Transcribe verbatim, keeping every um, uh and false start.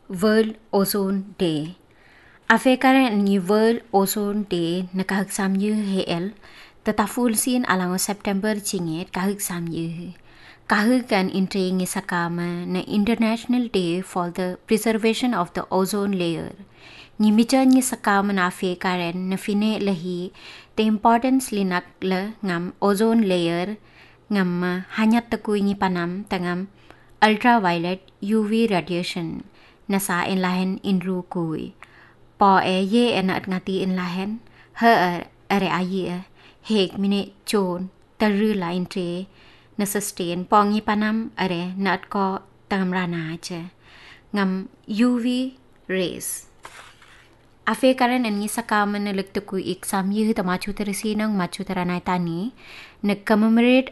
World Ozone Day. Afekaren ni World Ozone Day nakahag samyu he el tataful sin alang September chinget kahag samyu. Kahag kan intre ngi sakama na International Day for the Preservation of the Ozone Layer. Ngi micha ngi sakama na afekaren na fine lahi the importance linak le ngam ozone layer ngam hanyat takui ngi panam tangam ultraviolet U V radiation nasa in lahen inru kui. Po e ye enat ngati in lahen he are aye hek mine chon taru la intre na sustain pongi panam are nat ko tangam rana che ngam U V rays. Afe karen engi sakaman na lagtaku ik samyu tamachu terasi ng machu taranay tani nag-commemorate